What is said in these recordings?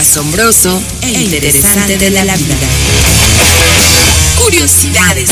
asombroso e interesante de la vida. Curiosidades.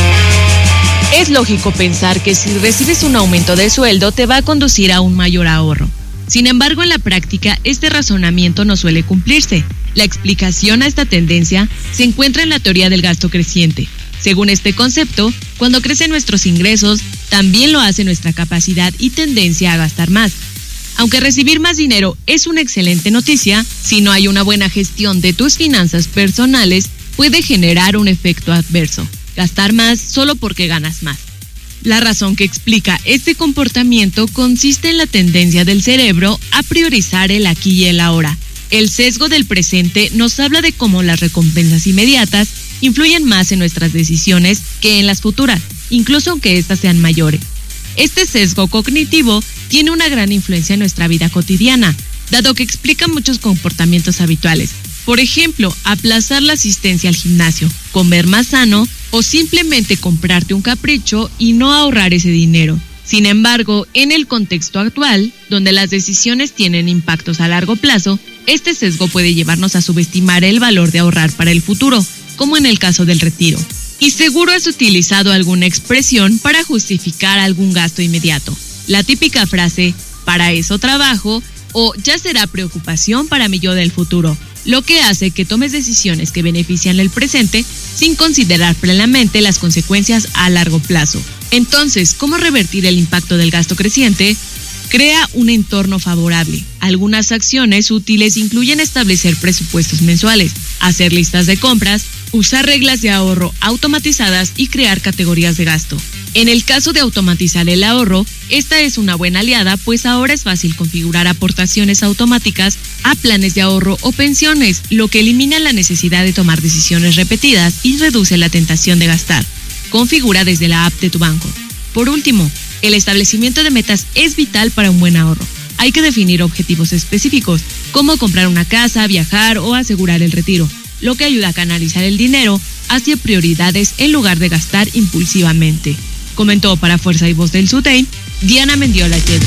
Es lógico pensar que si recibes un aumento de sueldo te va a conducir a un mayor ahorro. Sin embargo, en la práctica, este razonamiento no suele cumplirse. La explicación a esta tendencia se encuentra en la teoría del gasto creciente. Según este concepto, cuando crecen nuestros ingresos, también lo hace nuestra capacidad y tendencia a gastar más. Aunque recibir más dinero es una excelente noticia, si no hay una buena gestión de tus finanzas personales, puede generar un efecto adverso: gastar más solo porque ganas más. La razón que explica este comportamiento consiste en la tendencia del cerebro a priorizar el aquí y el ahora. El sesgo del presente nos habla de cómo las recompensas inmediatas influyen más en nuestras decisiones que en las futuras, incluso aunque éstas sean mayores. Este sesgo cognitivo tiene una gran influencia en nuestra vida cotidiana, dado que explica muchos comportamientos habituales. Por ejemplo, aplazar la asistencia al gimnasio, comer más sano o simplemente comprarte un capricho y no ahorrar ese dinero. Sin embargo, en el contexto actual, donde las decisiones tienen impactos a largo plazo, este sesgo puede llevarnos a subestimar el valor de ahorrar para el futuro, como en el caso del retiro. Y seguro has utilizado alguna expresión para justificar algún gasto inmediato. La típica frase, "para eso trabajo", o "ya será preocupación para mi yo del futuro", lo que hace que tomes decisiones que benefician el presente sin considerar plenamente las consecuencias a largo plazo. Entonces, ¿cómo revertir el impacto del gasto creciente? Crea un entorno favorable. Algunas acciones útiles incluyen establecer presupuestos mensuales, hacer listas de compras, usar reglas de ahorro automatizadas y crear categorías de gasto. En el caso de automatizar el ahorro, esta es una buena aliada, pues ahora es fácil configurar aportaciones automáticas a planes de ahorro o pensiones, lo que elimina la necesidad de tomar decisiones repetidas y reduce la tentación de gastar. Configura desde la app de tu banco. Por último, el establecimiento de metas es vital para un buen ahorro. Hay que definir objetivos específicos, como comprar una casa, viajar o asegurar el retiro, lo que ayuda a canalizar el dinero hacia prioridades en lugar de gastar impulsivamente. Comentó para Fuerza y Voz del SUTEIN, Diana Mendiola Yedra.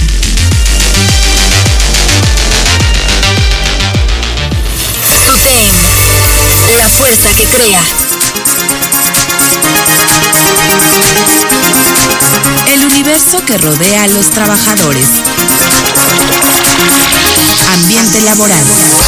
SUTEIN, la fuerza que crea. El universo que rodea a los trabajadores. Ambiente laboral.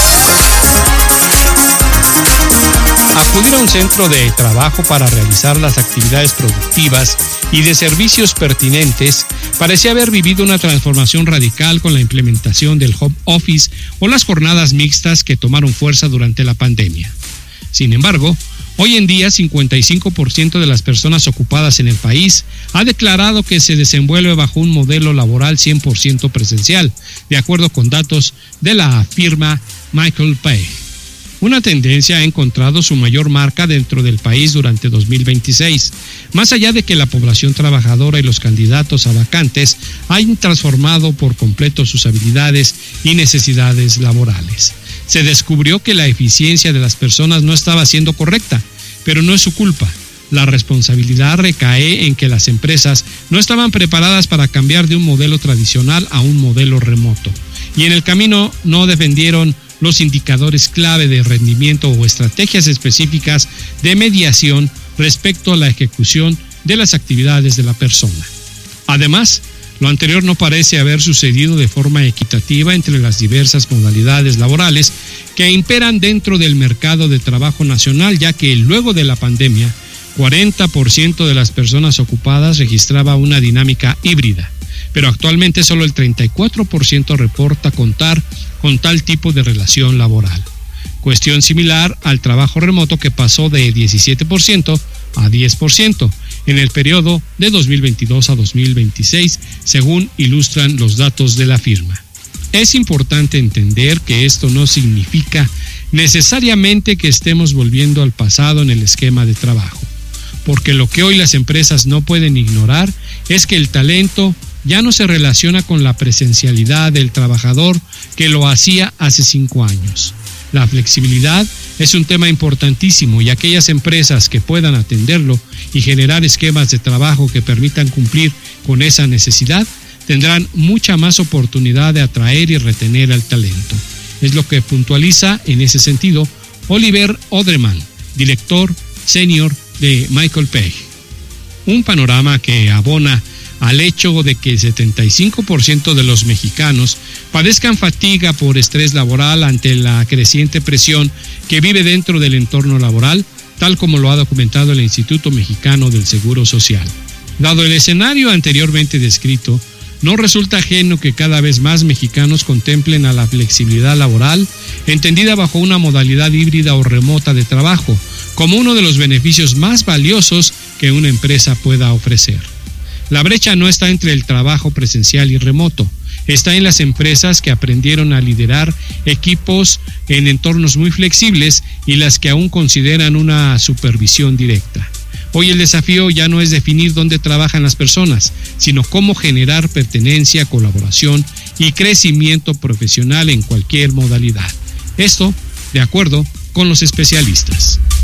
Acudir a un centro de trabajo para realizar las actividades productivas y de servicios pertinentes parecía haber vivido una transformación radical con la implementación del home office o las jornadas mixtas que tomaron fuerza durante la pandemia. Sin embargo, hoy en día 55% de las personas ocupadas en el país ha declarado que se desenvuelve bajo un modelo laboral 100% presencial, de acuerdo con datos de la firma Michael Page. Una tendencia ha encontrado su mayor marca dentro del país durante 2026, más allá de que la población trabajadora y los candidatos a vacantes hayan transformado por completo sus habilidades y necesidades laborales. Se descubrió que la eficiencia de las personas no estaba siendo correcta, pero no es su culpa. La responsabilidad recae en que las empresas no estaban preparadas para cambiar de un modelo tradicional a un modelo remoto, y en el camino no defendieron los indicadores clave de rendimiento o estrategias específicas de mediación respecto a la ejecución de las actividades de la persona. Además, lo anterior no parece haber sucedido de forma equitativa entre las diversas modalidades laborales que imperan dentro del mercado de trabajo nacional, ya que luego de la pandemia, 40% de las personas ocupadas registraba una dinámica híbrida, pero actualmente solo el 34% reporta contar con tal tipo de relación laboral. Cuestión similar al trabajo remoto, que pasó de 17% a 10% en el periodo de 2022 a 2026, según ilustran los datos de la firma. Es importante entender que esto no significa necesariamente que estemos volviendo al pasado en el esquema de trabajo, porque lo que hoy las empresas no pueden ignorar es que el talento ya no se relaciona con la presencialidad del trabajador que lo hacía hace 5 años. La flexibilidad es un tema importantísimo, y aquellas empresas que puedan atenderlo y generar esquemas de trabajo que permitan cumplir con esa necesidad tendrán mucha más oportunidad de atraer y retener al talento. Es lo que puntualiza en ese sentido Oliver Odreman, director senior de Michael Page. Un panorama que abona al hecho de que el 75% de los mexicanos padezcan fatiga por estrés laboral ante la creciente presión que vive dentro del entorno laboral, tal como lo ha documentado el Instituto Mexicano del Seguro Social. Dado el escenario anteriormente descrito, no resulta ajeno que cada vez más mexicanos contemplen a la flexibilidad laboral, entendida bajo una modalidad híbrida o remota de trabajo, como uno de los beneficios más valiosos que una empresa pueda ofrecer. La brecha no está entre el trabajo presencial y remoto, está en las empresas que aprendieron a liderar equipos en entornos muy flexibles y las que aún consideran una supervisión directa. Hoy el desafío ya no es definir dónde trabajan las personas, sino cómo generar pertenencia, colaboración y crecimiento profesional en cualquier modalidad. Esto, de acuerdo con los especialistas.